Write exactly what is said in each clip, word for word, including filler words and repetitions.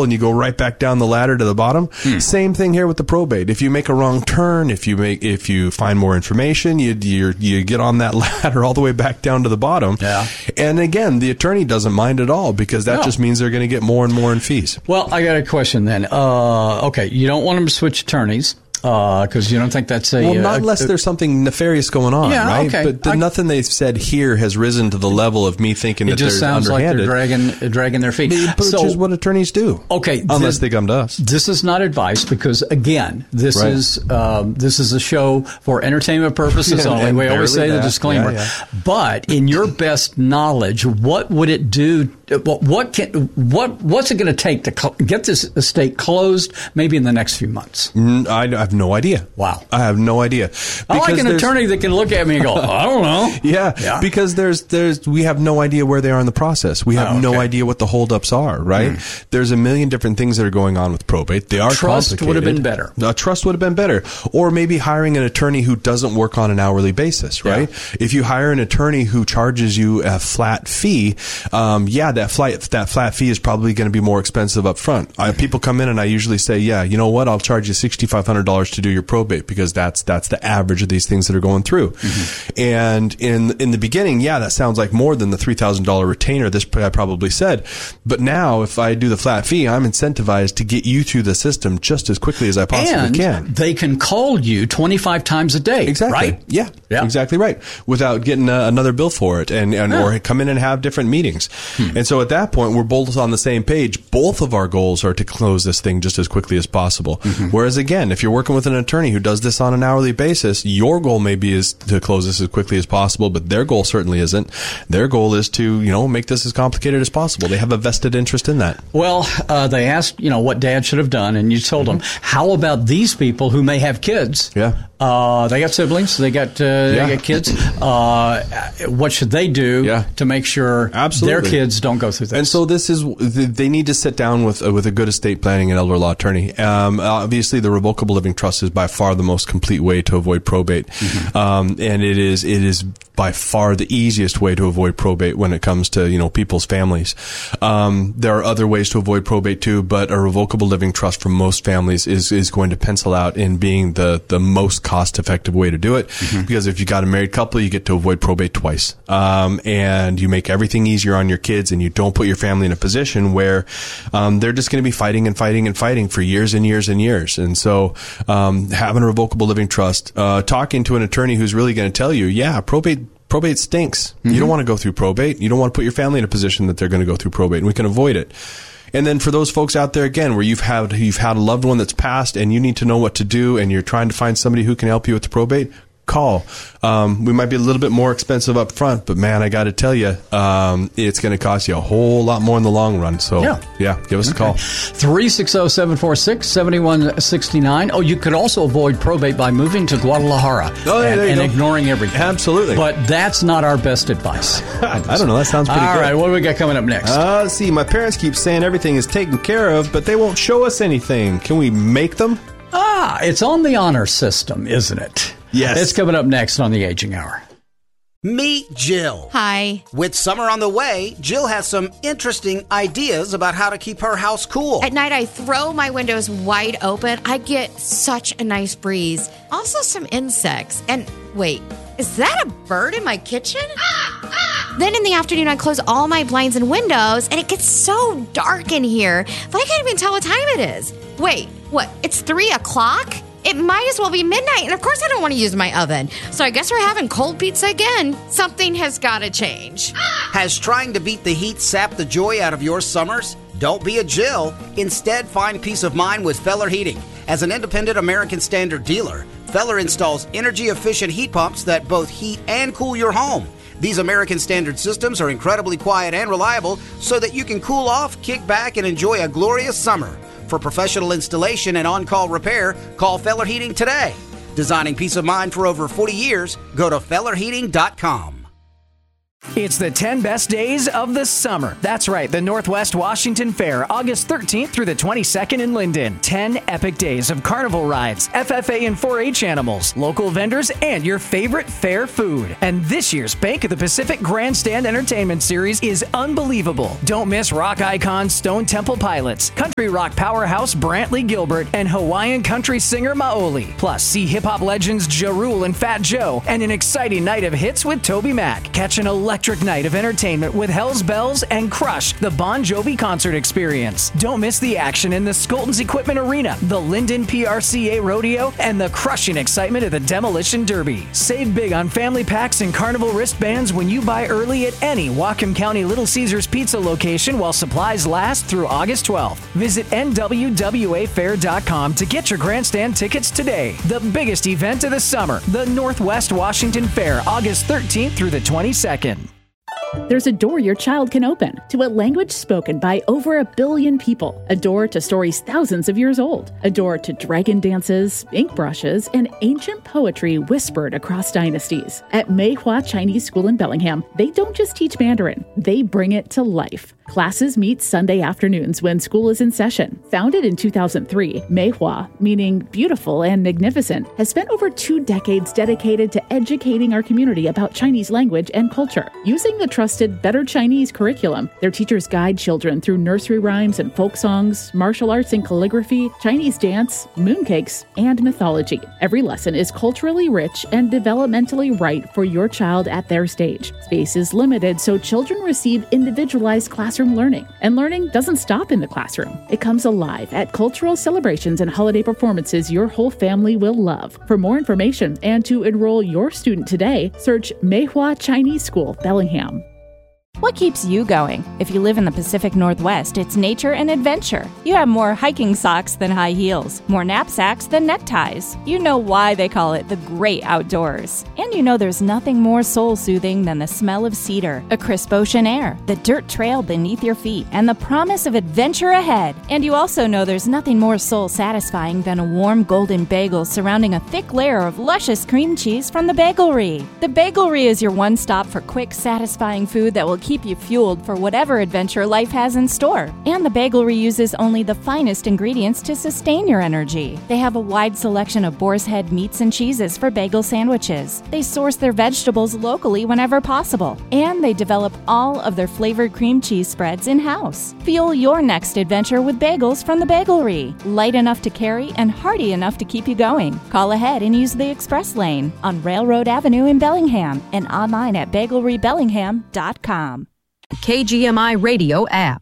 and you go right back down the ladder to the bottom. Hmm. Same thing here with the probate. If you make a wrong turn, if you make, if you find more information, you you you get on that ladder all the way back down to the bottom. Yeah. And again, the attorney doesn't mind at all because that No. just means they're going to get more and more in fees. Well, I got a question then. Uh, okay, you don't want them to switch attorneys. Because uh, you don't think that's a... Well, not uh, unless uh, there's something nefarious going on, yeah, right? Okay. But the, I, nothing they've said here has risen to the level of me thinking it that just they're sounds underhanded. like they're dragging, dragging their feet. Which so, is what attorneys do. Okay. Unless this, they come to us. This is not advice because, again, this right. is um, this is a show for entertainment purposes Yeah, only. and We always say barely the that. disclaimer. Yeah, yeah. But in your best knowledge, what would it do? What, what can what what's it going to take to cl- get this estate closed? Maybe in the next few months. Mm, I, I have no idea. Wow. I have no idea. I like an there's- attorney that can look at me and go, I don't know. Yeah, Yeah. because there's there's we have no idea where they are in the process. We have Oh, no okay. idea what the holdups are, right? Mm. There's a million different things that are going on with probate. They are Trust complicated. would have been better. A trust would have been better. Or maybe hiring an attorney who doesn't work on an hourly basis, right? Yeah. If you hire an attorney who charges you a flat fee, um, yeah, that flat that flat fee is probably going to be more expensive up front. I, people come in and I usually say, yeah, you know what? I'll charge you sixty-five hundred dollars to do your probate because that's that's the average of these things that are going through. Mm-hmm. And in in the beginning, yeah, that sounds like more than the three thousand dollars retainer this I probably said. But now if I do the flat fee, I'm incentivized to get you through the system just as quickly as I possibly and can. They can call you twenty-five times a day. Exactly. Right? Yeah, Yeah. exactly right. Without getting uh, another bill for it and, and Yeah. or come in and have different meetings. Hmm. And so at that point, we're both on the same page. Both of our goals are to close this thing just as quickly as possible. Mm-hmm. Whereas again, if you're working with an attorney who does this on an hourly basis, your goal maybe is to close this as quickly as possible, but their goal certainly isn't. Their goal is to, you know, make this as complicated as possible. They have a vested interest in that. Well, uh, they asked, you know, what dad should have done, and you told Mm-hmm. them, how about these people who may have kids? Yeah. Uh, they got siblings, they got uh, Yeah. they got kids. Uh, what should they do Yeah. to make sure Absolutely. their kids don't go through this? And so this is, they need to sit down with with a good estate planning and elder law attorney. Um, obviously, the revocable living trust is by far the most complete way to avoid probate, mm-hmm. um, and it is it is by far the easiest way to avoid probate when it comes to, you know, people's families. Um, there are other ways to avoid probate too, but a revocable living trust for most families is is going to pencil out in being the the most cost effective way to do it. Mm-hmm. Because if you got a married couple, you get to avoid probate twice, um, and you make everything easier on your kids, and you don't put your family in a position where um, they're just going to be fighting and fighting and fighting for years and years and years. And so, um, having a revocable living trust, uh, talking to an attorney who's really going to tell you, yeah, probate. Probate stinks. Mm-hmm. You don't want to go through probate. You don't want to put your family in a position that they're going to go through probate, and we can avoid it. And then for those folks out there, again, where you've had you've had a loved one that's passed and you need to know what to do, and you're trying to find somebody who can help you with the probate, call. Um, we might be a little bit more expensive up front, but man, I got to tell you, um, it's going to cost you a whole lot more in the long run. So Yeah. yeah, give us Okay. a call. three six zero, seven four six, seven one six nine. Oh, you could also avoid probate by moving to Guadalajara Oh, yeah, and, there you and go. ignoring everything. Absolutely. But that's not our best advice. I don't know. That sounds pretty All good. right, what do we got coming up next? Uh, let's see. My parents keep saying everything is taken care of, but they won't show us anything. Can we make them? ah, it's on the honor system, isn't it? Yes. It's coming up next on the Aging Hour. Meet Jill. Hi. With summer on the way, Jill has some interesting ideas about how to keep her house cool. At night, I throw my windows wide open. I get such a nice breeze. Also, some insects. And wait, is that a bird in my kitchen? Then in the afternoon, I close all my blinds and windows, and it gets so dark in here that I can't even tell what time it is. Wait, what? It's three o'clock? It might as well be midnight, and of course I don't want to use my oven. So I guess we're having cold pizza again. Something has got to change. Has trying to beat the heat sapped the joy out of your summers? Don't be a Jill. Instead, find peace of mind with Feller Heating. As an independent American Standard dealer, Feller installs energy-efficient heat pumps that both heat and cool your home. These American Standard systems are incredibly quiet and reliable so that you can cool off, kick back, and enjoy a glorious summer. For professional installation and on-call repair, call Feller Heating today. Designing peace of mind for over forty years, go to feller heating dot com. It's the ten best days of the summer. That's right, the Northwest Washington Fair, August thirteenth through the twenty-second in Linden. ten epic days of carnival rides, F F A and four H animals, local vendors, and your favorite fair food. And this year's Bank of the Pacific Grandstand Entertainment Series is unbelievable. Don't miss rock icons Stone Temple Pilots, country rock powerhouse Brantley Gilbert, and Hawaiian country singer Maoli. Plus, see hip-hop legends Ja Rule and Fat Joe, and an exciting night of hits with Toby Mac. Catch an electric night of entertainment with Hell's Bells and Crush, the Bon Jovi concert experience. Don't miss the action in the Skolton's Equipment Arena, the Linden P R C A Rodeo, and the crushing excitement of the Demolition Derby. Save big on family packs and carnival wristbands when you buy early at any Whatcom County Little Caesars Pizza location while supplies last through August twelfth. Visit N W W A fair dot com to get your grandstand tickets today. The biggest event of the summer, the Northwest Washington Fair, August thirteenth through the twenty-second. There's a door your child can open to a language spoken by over a billion people. A door to stories thousands of years old. A door to dragon dances, ink brushes, and ancient poetry whispered across dynasties. At Meihua Chinese School in Bellingham, they don't just teach Mandarin, they bring it to life. Classes meet Sunday afternoons when school is in session. Founded in two thousand three, Meihua, meaning beautiful and magnificent, has spent over two decades dedicated to educating our community about Chinese language and culture. Using the trusted Better Chinese curriculum, their teachers guide children through nursery rhymes and folk songs, martial arts and calligraphy, Chinese dance, mooncakes, and mythology. Every lesson is culturally rich and developmentally right for your child at their stage. Space is limited, so children receive individualized classroom learning. And learning doesn't stop in the classroom. It comes alive at cultural celebrations and holiday performances your whole family will love. For more information and to enroll your student today, search Meihua Chinese School, Bellingham. What keeps you going? If you live in the Pacific Northwest, it's nature and adventure. You have more hiking socks than high heels, more knapsacks than neckties. You know why they call it the great outdoors. And you know there's nothing more soul-soothing than the smell of cedar, a crisp ocean air, the dirt trail beneath your feet, and the promise of adventure ahead. And you also know there's nothing more soul-satisfying than a warm golden bagel surrounding a thick layer of luscious cream cheese from the Bagelry. The Bagelry is your one-stop for quick, satisfying food that will keep you fueled for whatever adventure life has in store. And the Bagelry uses only the finest ingredients to sustain your energy. They have a wide selection of boar's head meats and cheeses for bagel sandwiches. They source their vegetables locally whenever possible. And they develop all of their flavored cream cheese spreads in-house. Fuel your next adventure with bagels from the Bagelry. Light enough to carry and hearty enough to keep you going. Call ahead and use the express lane on Railroad Avenue in Bellingham and online at bagelry bellingham dot com. K G M I Radio app.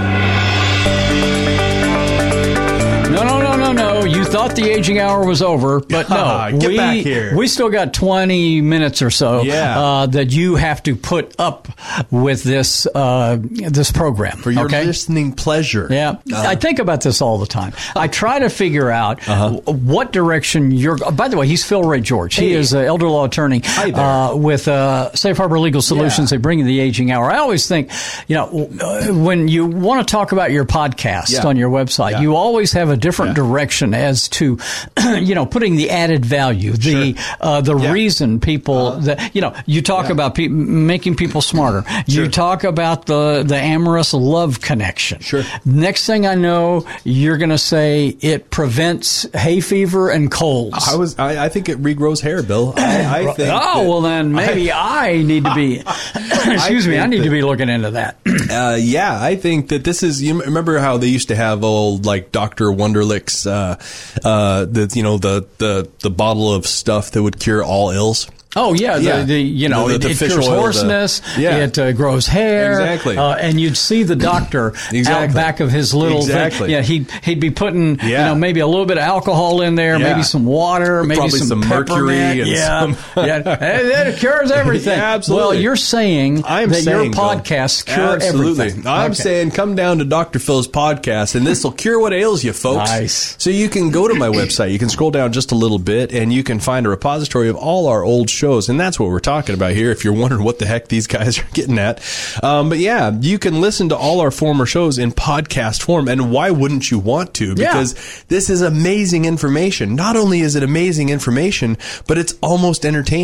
No, no, no, no, no. You thought the aging hour was over, but no. Get we, back here. We still got twenty minutes or so yeah. uh, that you have to put up with this uh, this program. For your okay? listening pleasure. Yeah. Uh, I think about this all the time. I try to figure out uh-huh. what direction you're... Oh, by the way, he's Phil Ray George. He hey. is an elder law attorney uh, with uh, Safe Harbor Legal Solutions. Yeah. They bring you the aging hour. I always think, you know, when you want to talk about your podcast yeah. on your website, yeah. you always have a different yeah. direction as to, you know, putting the added value, the sure. uh, the yeah. reason people, uh, that you know, you talk yeah. about pe- making people smarter. Sure. You talk about the, the amorous love connection. Sure. Next thing I know, you're going to say it prevents hay fever and colds. I was, I, I think it regrows hair, Bill. I, I think. Oh, well then maybe I, I need to be, excuse I me, I need that, to be looking into that. uh, yeah, I think that this is, you remember how they used to have old, like, Doctor Wonderlick's, uh, uh, the, you know, the, the, the bottle of stuff that would cure all ills? Oh, yeah, yeah. The, the, you know, the, the, it, it cures hoarseness, the, yeah. it uh, grows hair. Exactly. Uh, and you'd see the doctor exactly. out back of his little exactly. thing. Yeah, he'd, he'd be putting, yeah. you know, maybe a little bit of alcohol in there, yeah. maybe some water, maybe Probably some, some mercury. And yeah, some yeah. It cures everything. Yeah, absolutely. Well, you're saying I'm that saying, your podcasts Bill, cure absolutely. everything. I'm okay. saying come down to Doctor Phil's podcast, and this will cure what ails you, folks. Nice. So you can go to my website. You can scroll down just a little bit, and you can find a repository of all our old shows, and that's what we're talking about here, if you're wondering what the heck these guys are getting at. Um, but yeah, you can listen to all our former shows in podcast form, and why wouldn't you want to? Because yeah. this is amazing information. Not only is it amazing information, but it's almost entertaining.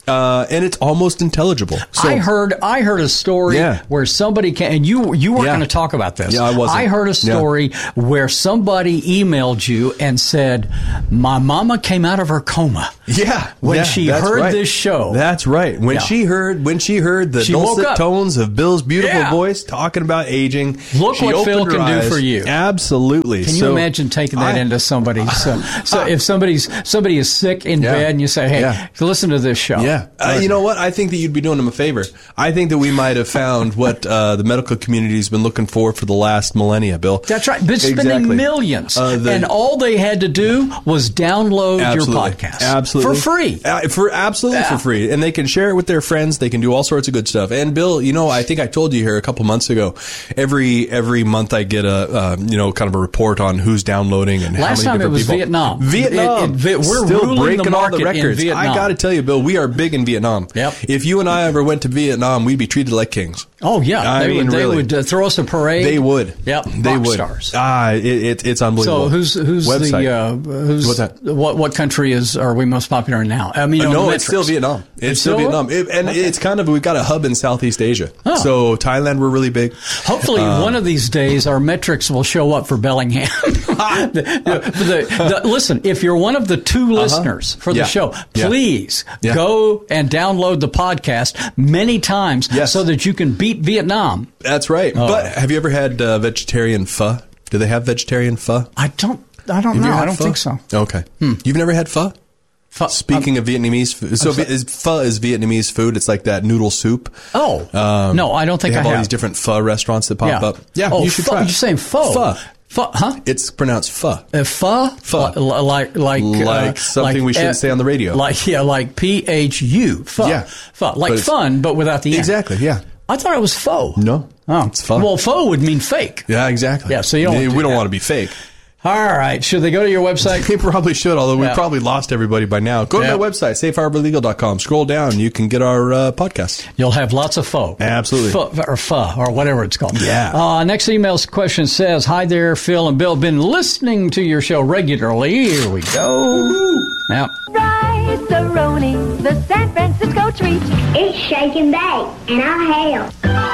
Uh, and it's almost intelligible. So, I heard I heard a story yeah. where somebody came, and you you weren't yeah. going to talk about this. Yeah, I wasn't. I heard a story yeah. where somebody emailed you and said, "My mama came out of her coma." Yeah, when yeah, she that's heard right. this show. That's right. When yeah. she heard when she heard the she dulcet tones of Bill's beautiful yeah. voice talking about aging, look she what Phil can eyes. do for you. Absolutely. Can so, you imagine taking that I, into somebody? So, so uh, if somebody's somebody is sick in yeah. bed and you say, "Hey, yeah. listen to this show," yeah, uh, you know what? I think that you'd be doing them a favor. I think that we might have found what uh, the medical community has been looking for for the last millennia, Bill. That's right. Been spending exactly. millions, uh, the, and all they had to do was download absolutely. your podcast, absolutely for free, uh, for absolutely yeah. for free, and they can share it with their friends. They can do all sorts of good stuff. And Bill, you know, I think I told you here a couple months ago. Every every month I get a uh, you know kind of a report on who's downloading and last how many time it was people. Vietnam. Vietnam, it, it, we're still ruling breaking the all the market records. in Vietnam. I got to tell you, Bill, we are big in Vietnam. Yep. If you and I ever went to Vietnam, we'd be treated like kings. Oh yeah, I they mean, would, they really. would uh, throw us a parade. They would. Yep, they rock would. stars. Ah, it, it, it's unbelievable. So who's who's Website. the uh, who's What's that? what what country is are we most popular in now? I mean, Uh, on no, the it's still metrics. Vietnam. It's, It's still still Vietnam, it, and okay. it's kind of we've got a hub in Southeast Asia. Oh. So Thailand, we're really big. Hopefully, Um, one of these days, our metrics will show up for Bellingham. the, the, the, the, listen, if you're one of the two uh-huh. listeners for the yeah. show, yeah. please yeah. go and download the podcast many times yes. so that you can beat Vietnam. That's right. Oh. But have you ever had uh, vegetarian pho? Do they have vegetarian pho? I don't. I don't Have you know. had I don't pho? think so. Okay. Hmm. You've never had pho? Pho, Speaking um, of Vietnamese food, so so- is, pho is Vietnamese food. It's like that noodle soup. Oh Um, no, I don't think they have I all have. these different pho restaurants that pop yeah. up. Yeah, oh, you should pho, try. it. You're saying pho? Pho. Pho, huh? It's pronounced pho. Uh, pho? Pho. Li- Like, like, Like uh, something like, we shouldn't uh, say on the radio. Like, yeah, like P H U. Pho. Yeah. Pho. Like But it's- fun, but without the N. Exactly. Yeah. I thought it was faux. No. Oh. It's pho. Well, faux would mean fake. Yeah. Exactly. Yeah, so you don't we want to do don't that. want to be fake. All right. Should they go to your website? They probably should, although we Yeah. probably lost everybody by now. Go to Yeah. my website, safe harbor legal dot com. Scroll down. You can get our uh, podcast. You'll have lots of pho. Absolutely. Pho, or pho, or whatever it's called. Yeah. Uh, next email question says, "Hi there, Phil and Bill. Been listening to your show regularly." Here we go. Now, Rice-A-Roni, the San Francisco treat. It's shake and bake, and I'll help.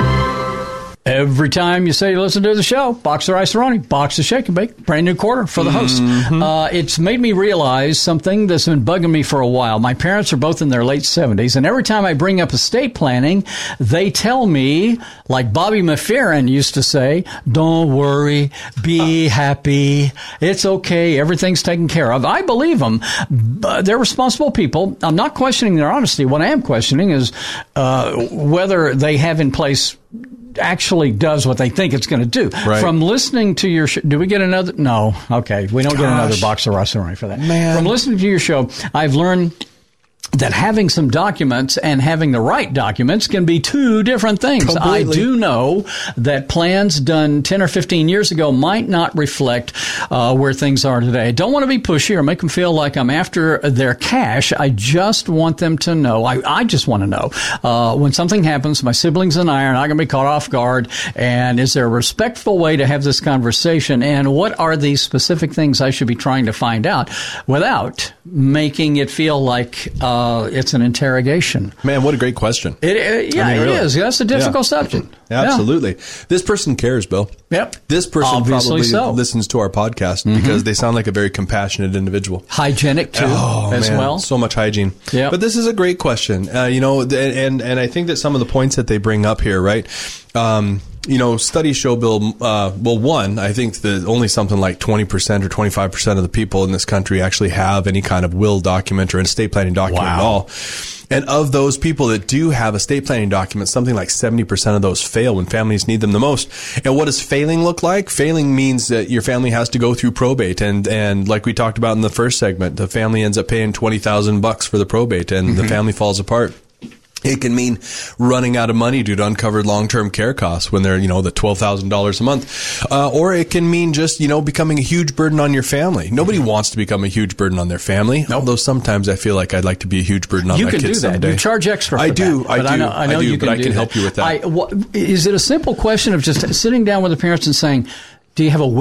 every time you say you listen to the show, box of Rice-A-Roni, box of Shake and Bake, brand new quarter for the host. Mm-hmm. Uh, it's made me realize something that's been bugging me for a while. My parents are both in their late seventies, and every time I bring up estate planning, they tell me, like Bobby McFerrin used to say, "Don't worry, be happy. It's okay. Everything's taken care of." I believe them. But they're responsible people. I'm not questioning their honesty. What I am questioning is uh, whether they have in place actually does what they think it's going to do. Right. From listening to your show, do we get another? No. Okay. We don't Gosh. get another box of Rice-A-Roni for that. Man. From listening to your show, I've learned that having some documents and having the right documents can be two different things. Completely. I do know that plans done ten or fifteen years ago might not reflect uh, where things are today. I don't want to be pushy or make them feel like I'm after their cash. I just want them to know. I, I just want to know uh, when something happens, my siblings and I are not going to be caught off guard. And is there a respectful way to have this conversation? And what are the specific things I should be trying to find out without making it feel like uh, Uh, it's an interrogation. Man, what a great question. It, it yeah, I mean, it really. is. That's a difficult Yeah. subject. Absolutely. This person cares, Bill. Yep. This person Obviously probably so. listens to our podcast mm-hmm. because they sound like a very compassionate individual. Hygienic, too, oh, as man. well. So much hygiene. Yep. But this is a great question. Uh, you know, th- and, and I think that some of the points that they bring up here, right? Um, you know, studies show, Bill, uh, well, one, I think that only something like twenty percent or twenty-five percent of the people in this country actually have any kind of will document or an estate planning document Wow. at all. And of those people that do have estate planning documents, something like seventy percent of those fail when families need them the most. And what does failing look like? Failing means that your family has to go through probate. And, and like we talked about in the first segment, the family ends up paying twenty thousand bucks for the probate and mm-hmm. the family falls apart. It can mean running out of money due to uncovered long-term care costs when they're, you know, the twelve thousand dollars a month. Uh, or it can mean just, you know, becoming a huge burden on your family. Nobody wants to become a huge burden on their family. Nope. Although sometimes I feel like I'd like to be a huge burden on you my can kids do that. someday. You charge extra for I do. that. I But do. I know, I know I do, you can but I do can that. help you with that. I, what, is it a simple question of just sitting down with the parents and saying, do you have a will?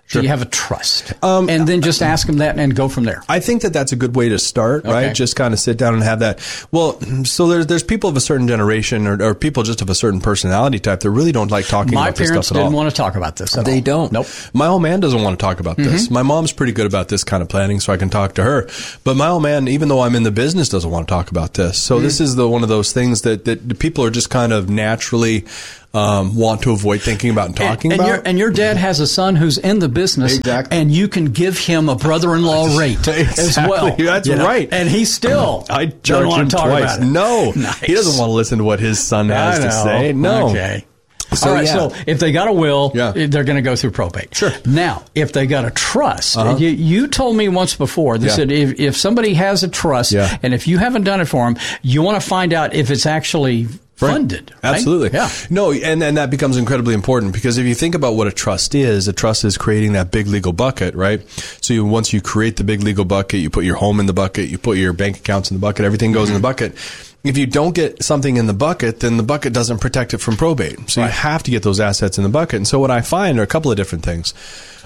Do you have a trust? Um, and then just ask them that and go from there. I think that that's a good way to start, right? Okay. Just kind of sit down and have that. Well, so there's there's people of a certain generation or, or people just of a certain personality type that really don't like talking My about this stuff at all. My parents didn't want to talk about this at They all. don't. Nope. My old man doesn't want to talk about this. Mm-hmm. My mom's pretty good about this kind of planning, so I can talk to her. But my old man, even though I'm in the business, doesn't want to talk about this. So mm-hmm. this is the one of those things that, that people are just kind of naturally Um, want to avoid thinking about and talking and, and about. Your, and your dad has a son who's in the business, exactly. and you can give him a brother-in-law rate exactly. as well. That's you know? right. And he still I doesn't want to talk twice. about it. No, nice. He doesn't want to listen to what his son has to say. No. Okay. So, All right, yeah. so if they got a will, yeah. they're going to go through probate. Sure. Now, if they got a trust, uh-huh. you, you told me once before, they yeah. said if, if somebody has a trust, yeah. and if you haven't done it for them, you want to find out if it's actually funded. Right? Absolutely. Yeah. No, and, and that becomes incredibly important because if you think about what a trust is, a trust is creating that big legal bucket, right? So you, once you create the big legal bucket, you put your home in the bucket, you put your bank accounts in the bucket, everything goes mm-hmm. in the bucket. If you don't get something in the bucket, then the bucket doesn't protect it from probate. So right. you have to get those assets in the bucket. And so what I find are a couple of different things.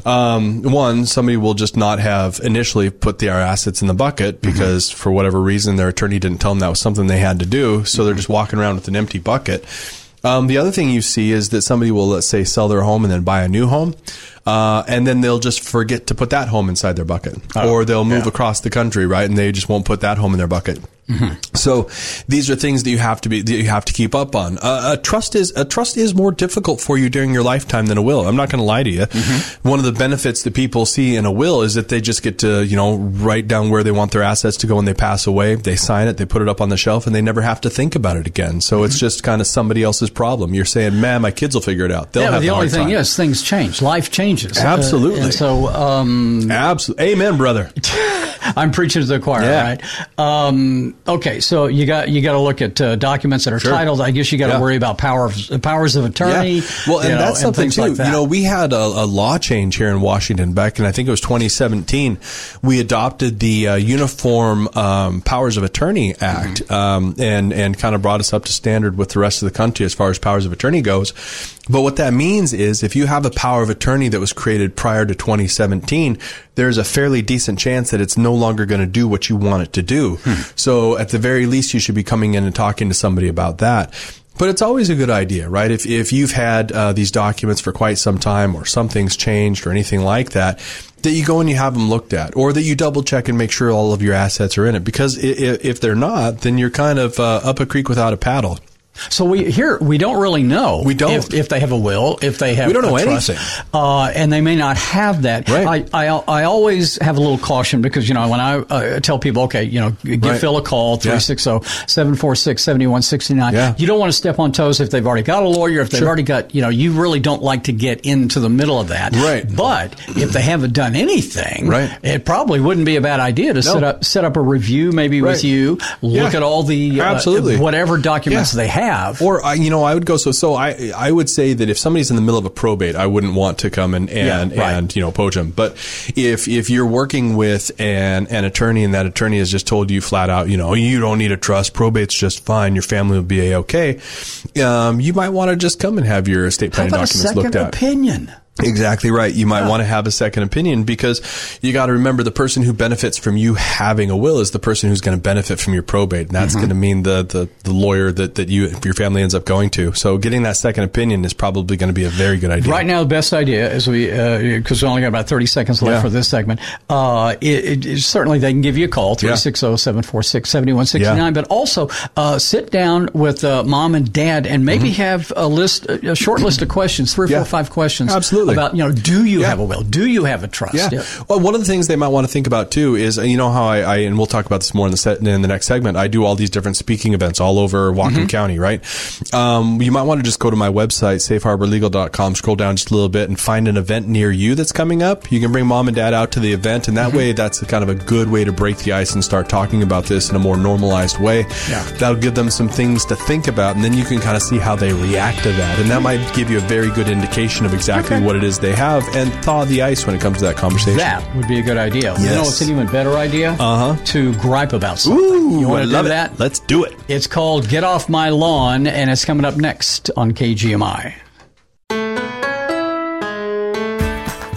Um, one, somebody will just not have initially put their assets in the bucket because mm-hmm. for whatever reason, their attorney didn't tell them that was something they had to do. So they're just walking around with an empty bucket. Um, the other thing you see is that somebody will, let's say, sell their home and then buy a new home. Uh, and then they'll just forget to put that home inside their bucket. Oh, or they'll move yeah. across the country, right? And they just won't put that home in their bucket. Mm-hmm. So these are things that you have to be, that you have to keep up on. Uh, a trust is, a trust is more difficult for you during your lifetime than a will. I'm not going to lie to you. Mm-hmm. One of the benefits that people see in a will is that they just get to, you know, write down where they want their assets to go when they pass away. They sign it, they put it up on the shelf, and they never have to think about it again. So mm-hmm. it's just kind of somebody else's problem. You're saying, man, my kids will figure it out. They'll yeah, have but the a only hard thing time. is things change. Life changes. Absolutely. Uh, and so, um, absolutely. Amen, brother. I'm preaching to the choir, yeah. right? Um, okay, so you got you got to look at uh, documents that are sure. titled. I guess you got to yeah. worry about power of, powers of attorney. Yeah. Well, and you know, that's something and too. like that. You know, we had a, a law change here in Washington back in I think it was twenty seventeen. We adopted the uh, Uniform um, Powers of Attorney Act, mm-hmm. um, and and kind of brought us up to standard with the rest of the country as far as powers of attorney goes. But what that means is if you have a power of attorney that was created prior to twenty seventeen, there's a fairly decent chance that it's no longer going to do what you want it to do. Hmm. So at the very least, you should be coming in and talking to somebody about that. But it's always a good idea, right? If if you've had uh, these documents for quite some time or something's changed or anything like that, that you go and you have them looked at, or that you double check and make sure all of your assets are in it. Because if, if they're not, then you're kind of uh, up a creek without a paddle. So we here we don't really know. We don't if, if they have a will, if they have. We don't know a trust, anything, uh, and they may not have that. Right. I, I I always have a little caution because you know when I uh, tell people, okay, you know, give right. Phil a call three six zero, seven four six, seven one six nine. Yeah. You don't want to step on toes if they've already got a lawyer, if they've sure. already got, you know, you really don't like to get into the middle of that. Right. But if they haven't done anything, right. it probably wouldn't be a bad idea to no. set up set up a review maybe right. with you, look yeah. at all the uh, absolutely whatever documents yeah. they have, or I. You know, I would go so. So I, I would say that if somebody's in the middle of a probate, I wouldn't want to come and and, yeah, right. and you know poach them. But if if you're working with an an attorney and that attorney has just told you flat out, you know, you don't need a trust, probate's just fine, your family will be a okay. Um, you might want to just come and have your estate planning How about documents a second looked at. Opinion. Exactly right. You might yeah. want to have a second opinion because you got to remember the person who benefits from you having a will is the person who's going to benefit from your probate. And that's mm-hmm. going to mean the, the, the lawyer that, that you, your family ends up going to. So getting that second opinion is probably going to be a very good idea. Right now, the best idea is we, uh, cause we only got about thirty seconds left yeah. for this segment. Uh, it, it, certainly they can give you a call, three six zero, seven four six, seven one six nine, yeah. but also, uh, sit down with, uh, mom and dad and maybe mm-hmm. have a list, a short list of questions, three or yeah. four or five questions. Absolutely. About, you know, do you yeah. have a will? Do you have a trust? Yeah. yeah. Well, one of the things they might want to think about too is, you know how I, I and we'll talk about this more in the set, in the next segment. I do all these different speaking events all over Whatcom mm-hmm. County, right? Um, you might want to just go to my website, safe harbor legal dot com, scroll down just a little bit and find an event near you that's coming up. You can bring mom and dad out to the event, and that mm-hmm. way that's kind of a good way to break the ice and start talking about this in a more normalized way. Yeah. That'll give them some things to think about, and then you can kind of see how they react to that. And that might give you a very good indication of exactly okay. what it is they have and thaw the ice when it comes to that conversation. That would be a good idea. Yes. You know what's an even better idea? Uh-huh. To gripe about something. Ooh, you want I to love do it. that? Let's do it. It's called Get Off My Lawn, and it's coming up next on K G M I. Hi,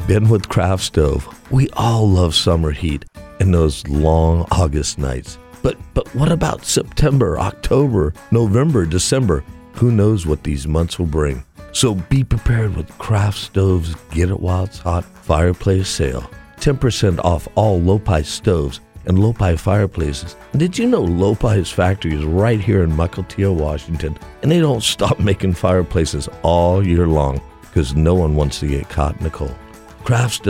Ben with Craft Stove. We all love summer heat and those long August nights. But but what about September, October, November, December? Who knows what these months will bring? So be prepared with Craft Stove's Get It While It's Hot fireplace sale. ten percent off all Lopi stoves and Lopi fireplaces. And did you know Lopi's factory is right here in Mukilteo, Washington, and they don't stop making fireplaces all year long because no one wants to get caught in the cold. Craft Stove